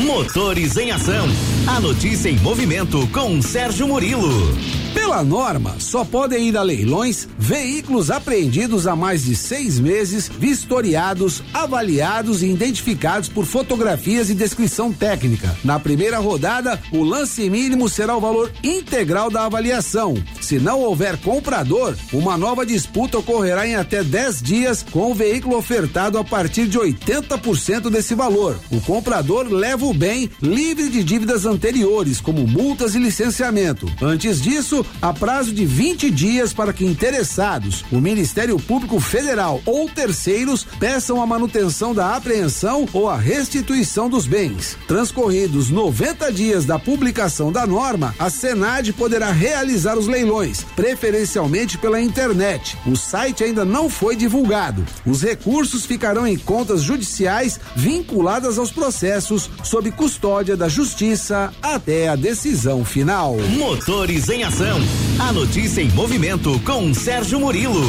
Motores em Ação. A notícia em movimento com Sérgio Murilo. Pela norma, só podem ir a leilões veículos apreendidos há mais de 6 meses, vistoriados, avaliados e identificados por fotografias e descrição técnica. Na primeira rodada, o lance mínimo será o valor integral da avaliação. Se não houver comprador, uma nova disputa ocorrerá em até 10 dias com o veículo ofertado a partir de 80% desse valor. O comprador leva o bem livre de dívidas anteriores, como multas e licenciamento. Antes disso, há prazo de 20 dias para que interessados, o Ministério Público Federal ou terceiros peçam a manutenção da apreensão ou a restituição dos bens. Transcorridos 90 dias da publicação da norma, a Senad poderá realizar os leilões, preferencialmente pela internet. O site ainda não foi divulgado. Os recursos ficarão em contas judiciais vinculadas aos processos sob custódia da Justiça até a decisão final. Motores em Ação. A notícia em movimento com Sérgio Murilo.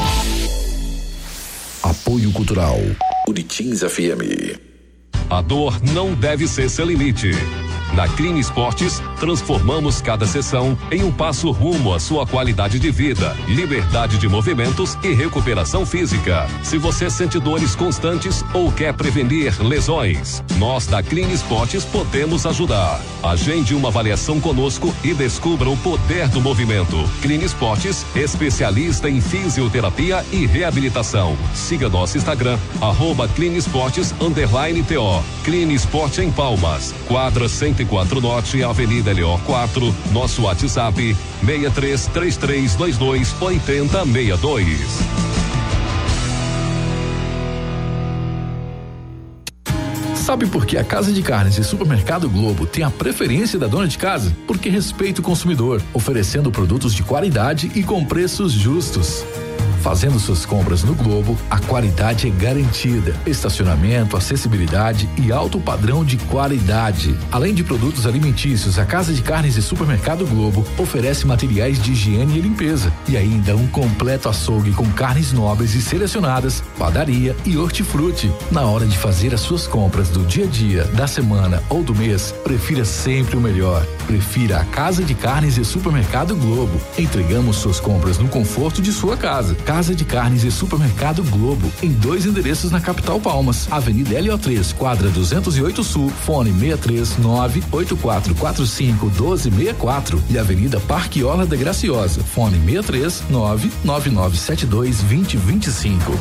Apoio Cultural Uritins FM. A dor não deve ser seu limite. Na Clean Esportes, transformamos cada sessão em um passo rumo à sua qualidade de vida, liberdade de movimentos e recuperação física. Se você sente dores constantes ou quer prevenir lesões, nós da Clean Esportes podemos ajudar. Agende uma avaliação conosco e descubra o poder do movimento. Clean Esportes, especialista em fisioterapia e reabilitação. Siga nosso Instagram, @CleanEsportes_TO. Clean Esporte em Palmas, quadra 104 Norte, Avenida Leó 4, nosso WhatsApp 6333228062. Sabe por que a Casa de Carnes e Supermercado Globo tem a preferência da dona de casa? Porque respeita o consumidor, oferecendo produtos de qualidade e com preços justos. Fazendo suas compras no Globo, a qualidade é garantida. Estacionamento, acessibilidade e alto padrão de qualidade. Além de produtos alimentícios, a Casa de Carnes e Supermercado Globo oferece materiais de higiene e limpeza e ainda um completo açougue com carnes nobres e selecionadas, padaria e hortifruti. Na hora de fazer as suas compras do dia a dia, da semana ou do mês, prefira sempre o melhor. Prefira a Casa de Carnes e Supermercado Globo. Entregamos suas compras no conforto de sua casa. Casa de Carnes e Supermercado Globo, em 2 endereços na capital Palmas, Avenida LO3, quadra 208 Sul, fone 639-8445-1264 e Avenida Parque Orla da Graciosa, fone 639-9972-2025.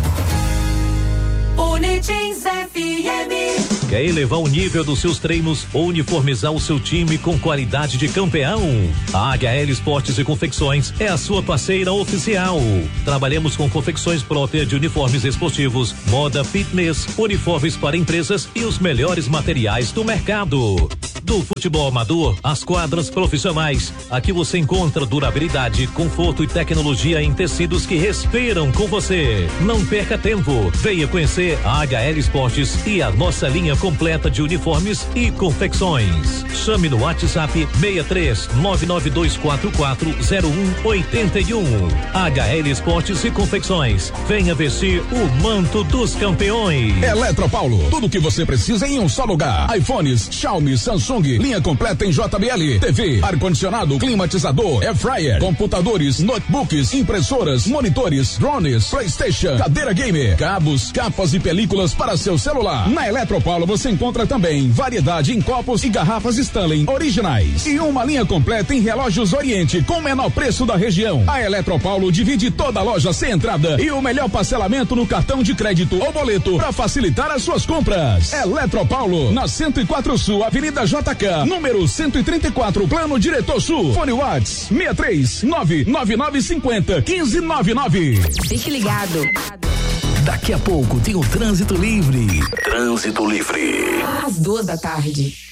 Unitins FM. Quer elevar o nível dos seus treinos ou uniformizar o seu time com qualidade de campeão? A HL Esportes e Confecções é a sua parceira oficial. Trabalhamos com confecções próprias de uniformes esportivos, moda fitness, uniformes para empresas e os melhores materiais do mercado. Do futebol amador às quadras profissionais, aqui você encontra durabilidade, conforto e tecnologia em tecidos que respiram com você. Não perca tempo, venha conhecer a HL Esportes e a nossa linha completa de uniformes e confecções. Chame no WhatsApp 63-992440181. HL Esportes e Confecções. Venha vestir o manto dos campeões. Eletropaulo, tudo o que você precisa em um só lugar. iPhones, Xiaomi, Samsung, linha completa em JBL, TV, ar-condicionado, climatizador, air fryer, computadores, notebooks, impressoras, monitores, drones, PlayStation, cadeira gamer, cabos, capas e películas para seu celular. Na Eletropaulo você encontra também variedade em copos e garrafas Stanley originais e uma linha completa em relógios Oriente com o menor preço da região. A Eletropaulo divide toda a loja sem entrada e o melhor parcelamento no cartão de crédito ou boleto para facilitar as suas compras. Eletropaulo, na 104 Sul, Avenida JK, número 134, Plano Diretor Sul. Fone Whats 63999501599. Fique ligado. Daqui a pouco tem o Trânsito Livre. Trânsito Livre. Às 2 da tarde.